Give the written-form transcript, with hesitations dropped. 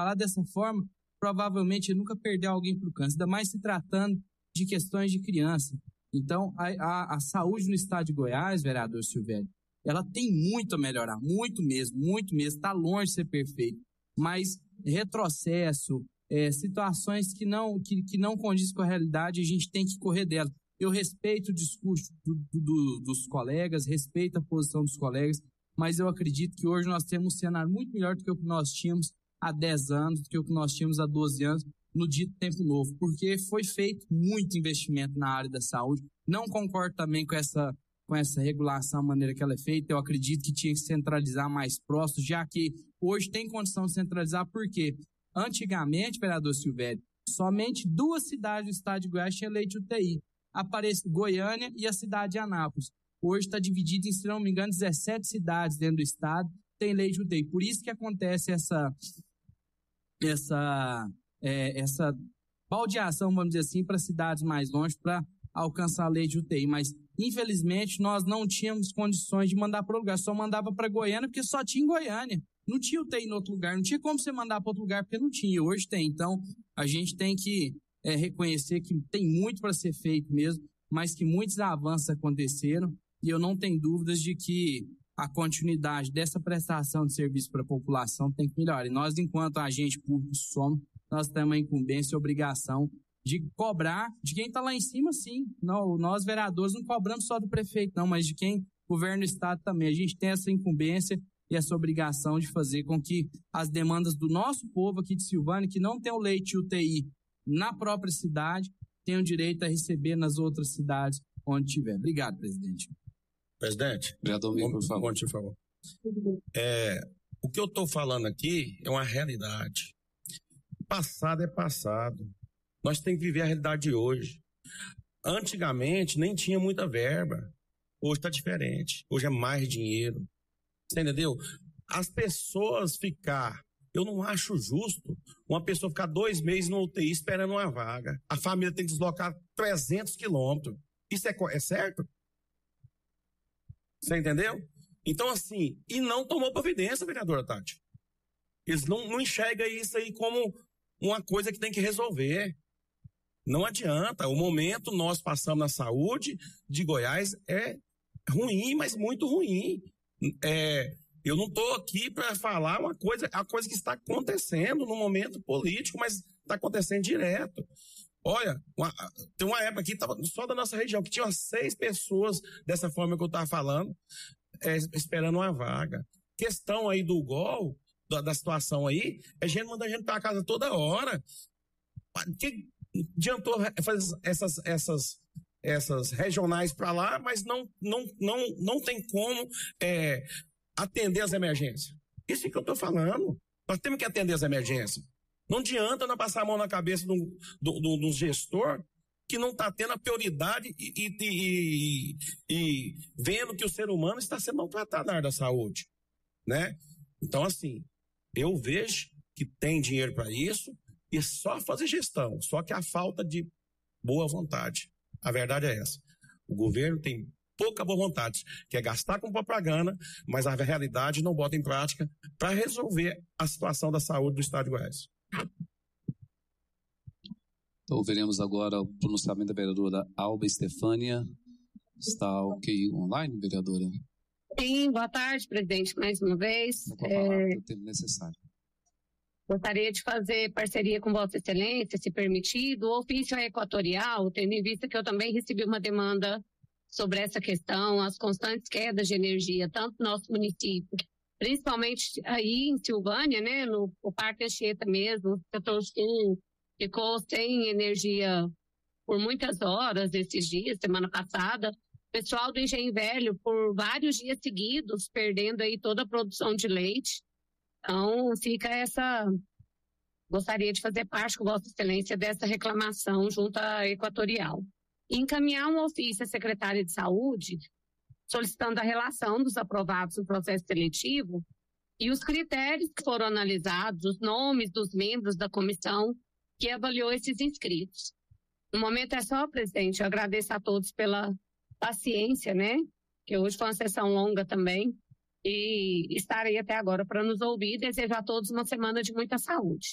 falar dessa forma, provavelmente ele nunca perdeu alguém para o câncer, ainda mais se tratando de questões de criança. Então, a saúde no estado de Goiás, vereador Silvério, ela tem muito a melhorar, muito mesmo, está longe de ser perfeito, mas retrocesso, situações que não condizem com a realidade, a gente tem que correr dela. Eu respeito o discurso dos colegas, respeito a posição dos colegas, mas eu acredito que hoje nós temos um cenário muito melhor do que o que nós tínhamos há 10 anos, do que o que nós tínhamos há 12 anos, no dito Tempo Novo, porque foi feito muito investimento na área da saúde. Não concordo também com essa regulação, a maneira que ela é feita. Eu acredito que tinha que centralizar mais próximo, já que hoje tem condição de centralizar, porque antigamente, vereador Silvério, somente 2 cidades do estado de Goiás tinham leite UTI. Goiânia e a cidade de Anápolis. Hoje está dividido em, se não me engano, 17 cidades dentro do estado tem leite UTI. Por isso que acontece essa baldeação, vamos dizer assim, para cidades mais longe para alcançar leite UTI. Mas, infelizmente, nós não tínhamos condições de mandar para outro lugar. Só mandava para Goiânia porque só tinha em Goiânia. Não tinha UTI em outro lugar. Não tinha como você mandar para outro lugar porque não tinha. Hoje tem. Então, a gente tem que reconhecer que tem muito para ser feito mesmo, mas que muitos avanços aconteceram e eu não tenho dúvidas de que a continuidade dessa prestação de serviço para a população tem que melhorar. E nós, enquanto agente público somos, nós temos a incumbência e a obrigação de cobrar de quem está lá em cima, sim. Não, nós, vereadores, não cobramos só do prefeito, não, mas de quem governa o estado também. A gente tem essa incumbência e essa obrigação de fazer com que as demandas do nosso povo aqui de Silvânia, que não tem o leite UTI na própria cidade, tenham direito a receber nas outras cidades onde tiver. Obrigado, presidente. Presidente, vereador Miguel, por favor. Por favor. O que eu estou falando aqui é uma realidade. Passado é passado. Nós temos que viver a realidade de hoje. Antigamente nem tinha muita verba. Hoje está diferente. Hoje é mais dinheiro. Você entendeu? As pessoas eu não acho justo uma pessoa ficar 2 meses no UTI esperando uma vaga. A família tem que deslocar 300 quilômetros. Isso é certo? Você entendeu? Então, assim, e não tomou providência, vereadora Tati. Eles não enxergam isso aí como uma coisa que tem que resolver. Não adianta. O momento nós passamos na saúde de Goiás é ruim, mas muito ruim. Eu não estou aqui para falar a coisa que está acontecendo no momento político, mas está acontecendo direto. Olha, tem uma época aqui, só da nossa região, que tinha 6 pessoas dessa forma que eu estava falando, esperando uma vaga. Questão aí do GOL, da situação aí, é gente mandando a gente para casa toda hora. Que adiantou fazer essas regionais para lá, mas não tem como atender as emergências. Isso que eu estou falando. Nós temos que atender as emergências. Não adianta não passar a mão na cabeça do gestor que não está tendo a prioridade e vendo que o ser humano está sendo maltratado na área da saúde, né? Então, assim, eu vejo que tem dinheiro para isso e só fazer gestão, só que a falta de boa vontade. A verdade é essa. O governo tem pouca boa vontade, quer gastar com propaganda, mas a realidade não bota em prática para resolver a situação da saúde do estado de Goiás. Ouviremos agora o pronunciamento da vereadora Alba Estefânia. Está ok online, vereadora? Sim, boa tarde, presidente, mais uma vez. Com a palavra, o tempo necessário. Gostaria de fazer parceria com Vossa Excelência, se permitido, o ofício equatorial, tendo em vista que eu também recebi uma demanda sobre essa questão, as constantes quedas de energia, tanto no nosso município, principalmente aí em Silvânia, né, no Parque Anchieta mesmo, o setor sul ficou sem energia por muitas horas esses dias, semana passada. O pessoal do Engenho Velho, por vários dias seguidos, perdendo aí toda a produção de leite. Então, gostaria de fazer parte com Vossa Excelência dessa reclamação junto à Equatorial. Encaminhar um ofício à Secretaria de Saúde, solicitando a relação dos aprovados no processo seletivo e os critérios que foram analisados, os nomes dos membros da comissão que avaliou esses inscritos. No momento é só, presidente, eu agradeço a todos pela paciência, né? Que hoje foi uma sessão longa também, e estarei até agora para nos ouvir e desejo a todos uma semana de muita saúde.